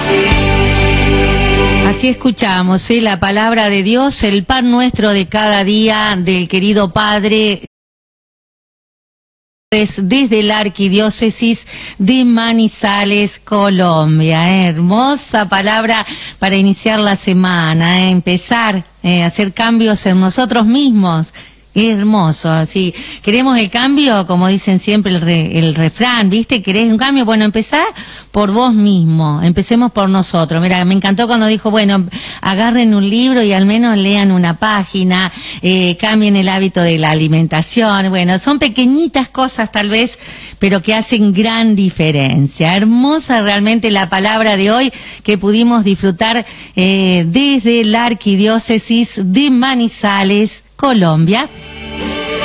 Así escuchamos, la palabra de Dios, el pan nuestro de cada día del querido Padre, desde la Arquidiócesis de Manizales, Colombia. Hermosa palabra para iniciar la semana, empezar a hacer cambios en nosotros mismos. Hermoso, sí. ¿Queremos el cambio? Como dicen siempre el refrán, ¿viste? ¿Querés un cambio? Bueno, empezá por vos mismo, empecemos por nosotros. Mira, me encantó cuando dijo, bueno, agarren un libro y al menos lean una página, cambien el hábito de la alimentación. Bueno, son pequeñitas cosas tal vez, pero que hacen gran diferencia. Hermosa realmente la palabra de hoy que pudimos disfrutar desde la Arquidiócesis de Manizales, Colombia.